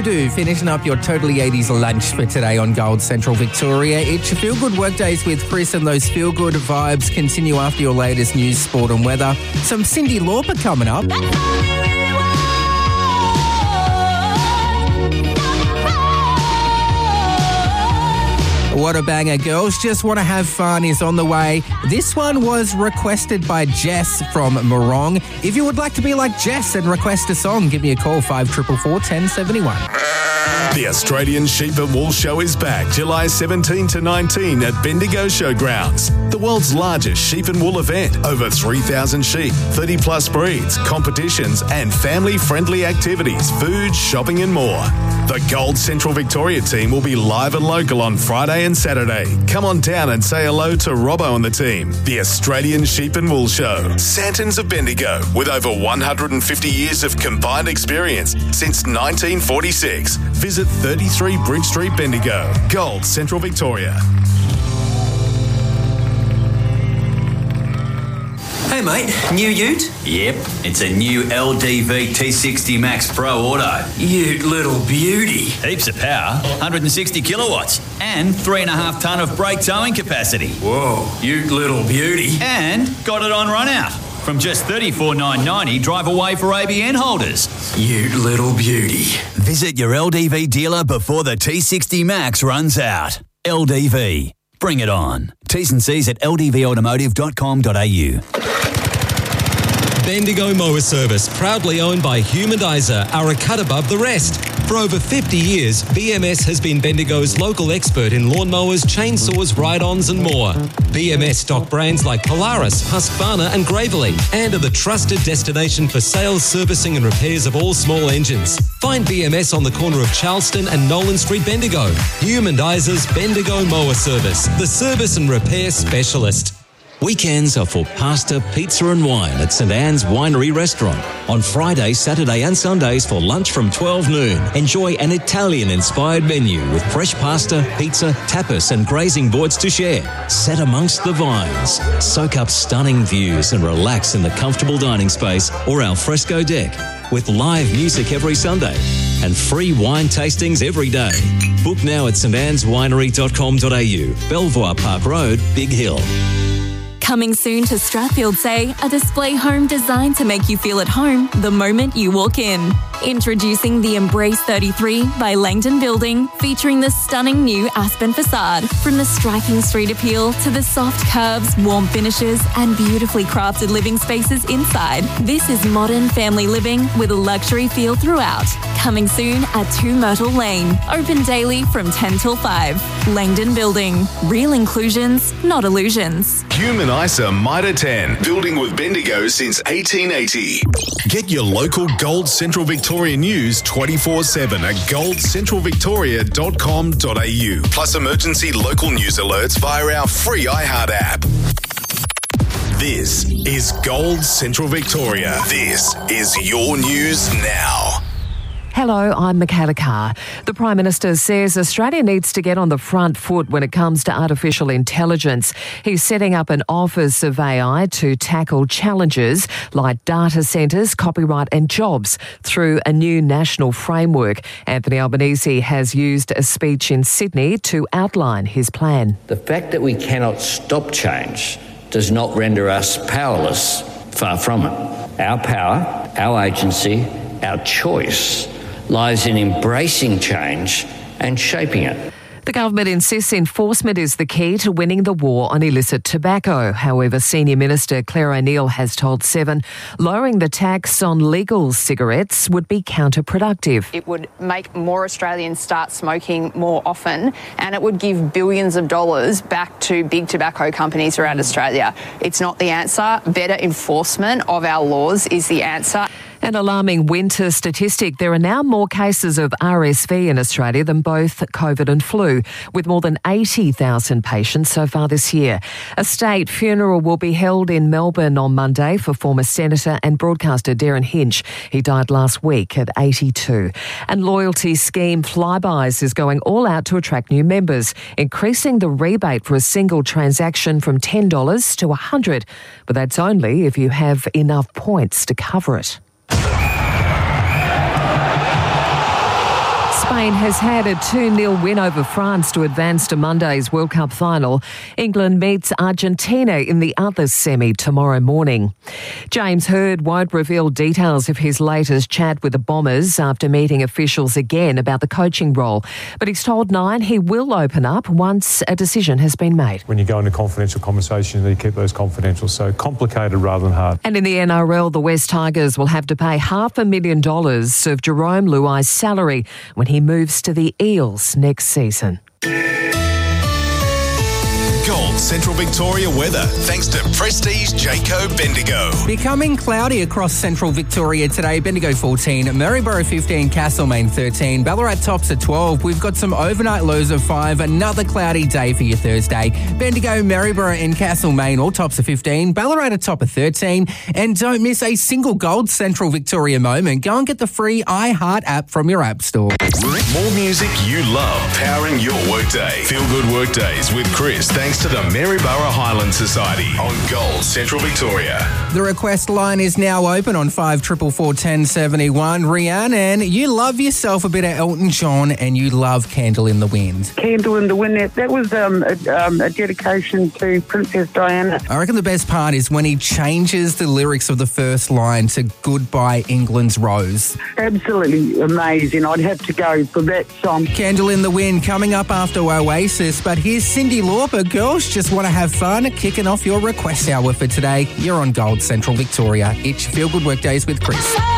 do, finishing up your Totally 80s lunch for today on Gold Central Victoria. It's your Feel Good Workdays with Chris, and those feel good vibes continue after your latest news, sport and weather. Some Cyndi Lauper coming up. What a banger. Girls Just Want to Have Fun is on the way. This one was requested by Jess from Morong. If you would like to be like Jess and request a song, give me a call, 5444 1071. The Australian Sheep and Wool Show is back July 17 to 19 at Bendigo Showgrounds. The world's largest sheep and wool event. Over 3,000 sheep, 30 plus breeds, competitions and family-friendly activities, food, shopping and more. The Gold Central Victoria team will be live and local on Friday and Saturday. Come on down and say hello to Robbo and the team. The Australian Sheep and Wool Show. Santons of Bendigo, with over 150 years of combined experience since 1946. Visit 33 Bridge Street, Bendigo. Gold Central Victoria. Hey mate, new ute? Yep, it's a new LDV T60 Max Pro Auto. Ute little beauty. Heaps of power, 160 kilowatts, and 3.5 tonne of brake towing capacity. Whoa, ute little beauty. And got it on run out. From just $34,990 drive away for ABN holders. Ute little beauty. Visit your LDV dealer before the T60 Max runs out. LDV. Bring it on. T's and C's at ldvautomotive.com.au. Bendigo Mower Service, proudly owned by Humanizer, are a cut above the rest. For over 50 years, BMS has been Bendigo's local expert in lawnmowers, chainsaws, ride-ons and more. BMS stock brands like Polaris, Husqvarna and Gravely, and are the trusted destination for sales, servicing and repairs of all small engines. Find BMS on the corner of Charleston and Nolan Street, Bendigo. Humandizer's Bendigo Mower Service, the service and repair specialist. Weekends are for pasta, pizza and wine at St Anne's Winery Restaurant. On Friday, Saturday and Sundays for lunch from 12 noon. Enjoy an Italian-inspired menu with fresh pasta, pizza, tapas and grazing boards to share. Set amongst the vines. Soak up stunning views and relax in the comfortable dining space or al fresco deck. With live music every Sunday and free wine tastings every day. Book now at stanneswinery.com.au. Belvoir Park Road, Big Hill. Coming soon to Strathfield Say, a display home designed to make you feel at home the moment you walk in. Introducing the Embrace 33 by Langdon Building, featuring the stunning new Aspen facade. From the striking street appeal to the soft curves, warm finishes and beautifully crafted living spaces inside. This is modern family living with a luxury feel throughout. Coming soon at 2 Myrtle Lane. Open daily from 10 till 5. Langdon Building. Real inclusions, not illusions. Humanizer Mitre 10, building with Bendigo since 1880. Get your local Gold Central Victoria news 24/7 at goldcentralvictoria.com.au. Plus emergency local news alerts via our free iHeart app. This is Gold Central Victoria. This is your news now. Hello, I'm Michaela Carr. The Prime Minister says Australia needs to get on the front foot when it comes to artificial intelligence. He's setting up an office of AI to tackle challenges like data centres, copyright and jobs through a new national framework. Anthony Albanese has used a speech in Sydney to outline his plan. The fact that we cannot stop change does not render us powerless. Far from it. Our power, our agency, our choice lies in embracing change and shaping it. The government insists enforcement is the key to winning the war on illicit tobacco. However, Senior Minister Claire O'Neill has told Seven lowering the tax on legal cigarettes would be counterproductive. It would make more Australians start smoking more often, and it would give billions of dollars back to big tobacco companies around Australia. It's not the answer. Better enforcement of our laws is the answer. An alarming winter statistic. There are now more cases of RSV in Australia than both COVID and flu, with more than 80,000 patients so far this year. A state funeral will be held in Melbourne on Monday for former Senator and broadcaster Darren Hinch. He died last week at 82. And loyalty scheme Flybuys is going all out to attract new members, increasing the rebate for a single transaction from $10 to $100. But that's only if you have enough points to cover it. Spain has had a 2-0 win over France to advance to Monday's World Cup final. England meets Argentina in the other semi tomorrow morning. James Hird won't reveal details of his latest chat with the Bombers after meeting officials again about the coaching role. But he's told Nine he will open up once a decision has been made. When you go into confidential conversations, you keep those confidential. So complicated rather than hard. And in the NRL, the West Tigers will have to pay $500,000 of Jerome Luai's salary when he moves to the Eels next season. Gold Central Victoria weather, thanks to Prestige Jayco Bendigo. Becoming cloudy across central Victoria today. Bendigo 14, Maryborough 15, Castlemaine 13, Ballarat tops at 12. We've got some overnight lows of 5. Another cloudy day for your Thursday. Bendigo, Maryborough and Castlemaine all tops of 15. Ballarat a top of 13. And don't miss a single Gold Central Victoria moment. Go and get the free iHeart app from your app store. More music you love, powering your workday. Feel good workdays with Chris, thanks to the Maryborough Highland Society on Gold Central Victoria. The request line is now open on 5444 1071. Rhiannon, you love yourself a bit of Elton John and you love Candle in the Wind. Candle in the Wind, that was a dedication to Princess Diana. I reckon the best part is when he changes the lyrics of the first line to Goodbye England's Rose. Absolutely amazing. I'd have to go for that song. Candle in the Wind coming up after Oasis, but here's Cyndi Lauper. Girls just want to have fun, kicking off your request hour for today. You're on Gold Central Victoria. It's Feel Good Workdays with Chris.